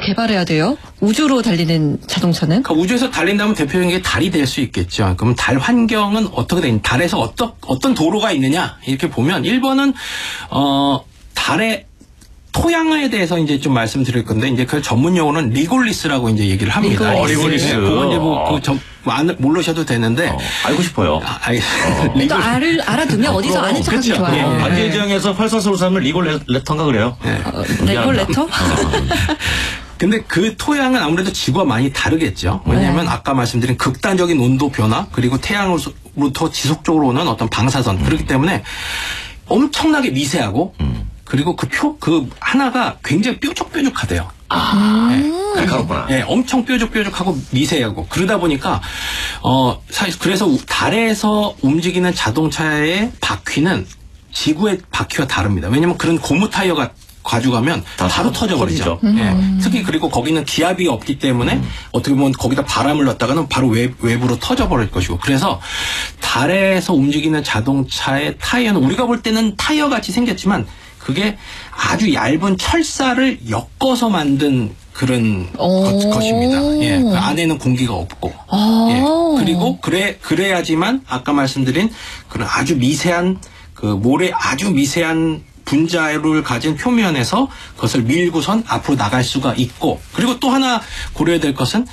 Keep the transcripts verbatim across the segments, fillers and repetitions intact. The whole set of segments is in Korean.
개발해야 돼요? 우주로 달리는 자동차는? 그러니까 우주에서 달린다면 대표적인 게 달이 될 수 있겠죠. 그럼 달 환경은 어떻게 되냐? 달에서 어떤 어떤 도로가 있느냐? 이렇게 보면 일 번은 어 달의 토양에 대해서 이제 좀 말씀드릴 건데 이제 그 전문 용어는 리골리스라고 이제 얘기를 합니다. 리골리스. 어, 리골리스. 네, 그건 이제 뭐 그 좀 모르셔도 되는데 어, 알고 싶어요. 아, 아니, 어. 또 알을 알아두면 어디서 아는 척하기 그렇죠. 좋아요. 예. 반지의 제왕에서 활사소로 사면 리골레터인가 그래요. 네. 어, 레골레터? 근데 그 토양은 아무래도 지구와 많이 다르겠죠. 왜냐하면 네. 아까 말씀드린 극단적인 온도 변화 그리고 태양으로부터 지속적으로 오는 어떤 방사선 음. 그렇기 때문에 엄청나게 미세하고 음. 그리고 그 표, 그 하나가 굉장히 뾰족뾰족하대요. 아, 네. 날카롭구나. 네, 엄청 뾰족뾰족하고 미세하고 그러다 보니까 어 사실 그래서 달에서 움직이는 자동차의 바퀴는 지구의 바퀴와 다릅니다. 왜냐하면 그런 고무 타이어가 가져가면 바로 터져버리죠. 음. 네. 특히 그리고 거기는 기압이 없기 때문에 음. 어떻게 보면 거기다 바람을 넣었다가는 바로 외, 외부로 터져버릴 것이고 그래서 달에서 움직이는 자동차의 타이어는 우리가 볼 때는 타이어 같이 생겼지만 그게 아주 얇은 철사를 엮어서 만든 그런 것, 것입니다. 예, 그 안에는 공기가 없고, 예, 그리고 그래 그래야지만 아까 말씀드린 그런 아주 미세한 그 모래 아주 미세한 분자를 가진 표면에서 그것을 밀고선 앞으로 나갈 수가 있고, 그리고 또 하나 고려해야 될 것은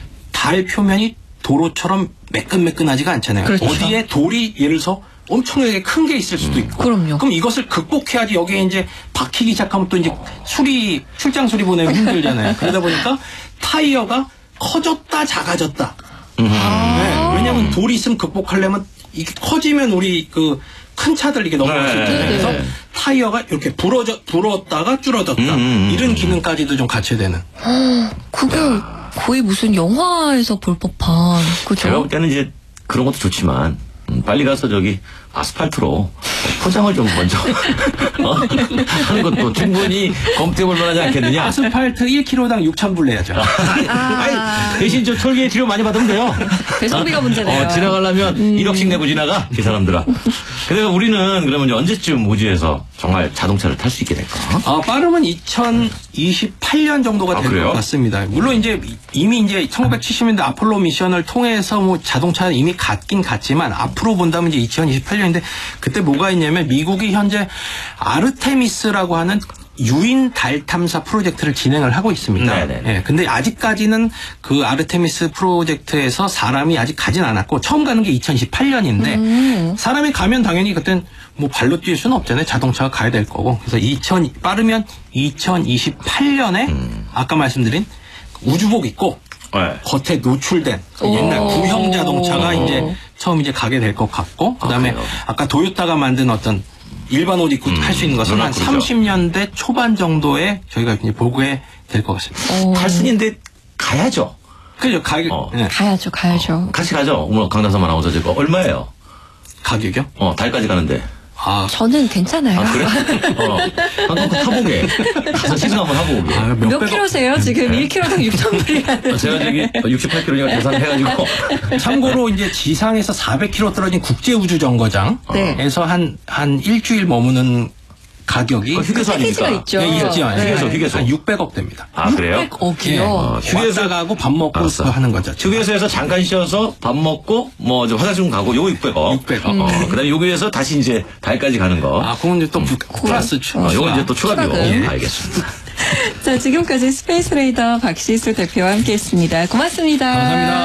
달 표면이 도로처럼 매끈매끈하지가 않잖아요. 그렇죠. 어디에 돌이 예를 들어서 엄청나게 큰 게 있을 수도 있고. 그럼요. 그럼 이것을 극복해야지 여기에 이제 박히기 시작하면 또 이제 수리, 출장 수리 보내면 힘들잖아요. 그러다 보니까 타이어가 커졌다, 작아졌다. 음. 네. 왜냐하면 돌이 있으면 극복하려면 이게 커지면 우리 그 큰 차들 이게 넘어갈 수 있잖아요. 네. 그래서 타이어가 이렇게 불어져, 불었다가 줄어졌다. 음. 이런 기능까지도 좀 같이 되는. 그게 거의 무슨 영화에서 볼 법한. 그죠? 제가 볼 때는 이제 그런 것도 좋지만 음, 빨리 가서 저기 아스팔트로 포장을 좀 먼저 어? 하는 것도 충분히 검토해볼 만하지 않겠느냐. 아스팔트 일 킬로미터당 육천 불 내야죠. 아니, 아니, 대신 저 톨게이트료 많이 받으면 돼요. 배송비가 문제네요. 어, 지나가려면 음. 일억씩 내고 지나가 이 사람들아. 그래서 우리는 그러면 언제쯤 우주에서 정말 자동차를 탈 수 있게 될까? 아, 빠르면 이천이십팔 년 정도가 아, 될 그래요? 것 같습니다. 물론 이제 이미 이제 천구백칠십 년대 아폴로 미션을 통해서 뭐 자동차는 이미 갔긴 갔지만 앞으로 본다면 이제 이천이십팔 년인데 그때 뭐가 있냐면 미국이 현재 아르테미스라고 하는 유인 달 탐사 프로젝트를 진행을 하고 있습니다. 네네. 예, 근데 아직까지는 그 아르테미스 프로젝트에서 사람이 아직 가진 않았고 처음 가는 게 이천이십팔 년인데 음. 사람이 가면 당연히 그땐 뭐 발로 뛸 수는 없잖아요. 자동차가 가야 될 거고. 그래서 이천 빠르면 이천이십팔 년에 음. 아까 말씀드린 우주복 입고 네. 겉에 노출된 그 옛날 구형 자동차가 이제 처음 이제 가게 될 것 같고 그다음에 아, 아까 도요타가 만든 어떤 일반 옷 입고 음, 할 수 있는 것은 한 삼십 년대 초반 정도에 저희가 이제 보게 될 것 같습니다. 탈승인데 가야죠. 그죠? 가격 어. 네. 가야죠, 가야죠. 어, 같이 가죠. 오늘 강다솜 아나운서 지금 얼마예요? 가격이요? 어, 달까지 가는데. 아, 저는 괜찮아요. 아, 그래? 어, 한번 타보게. 가서 시승 한번 하고 오게. 아, 몇, 몇 킬로세요? 지금 일 킬로당 육천 불이라는. 어, 제가 저기 육십팔 킬로니까 계산해가지고. 참고로 이제 지상에서 사백 킬로미터 떨어진 국제우주정거장에서 네. 한, 한 일주일 머무는 가격이 그 휴게소 패키지가 아닙니까? 있죠. 네, 있죠. 휴게소, 네. 휴게소. 한 육백억 됩니다. 아, 그래요? 육백억이요? 예. 어, 휴게소 가고 밥 먹고 알았어. 하는 거죠. 휴게소에서 잠깐 쉬어서 밥 먹고 뭐 저 화장실 좀 가고 요거 육백억. 육백억. 어, 그다음에 여기에서 다시 이제 달까지 가는 거. 아, 그건 이제 또 부- 플러스 추. 어, 요건 이제 또 추가 비용. 추가금. 예, 알겠습니다. 자, 지금까지 스페이스 레이더 박시수 대표와 함께했습니다. 고맙습니다. 감사합니다.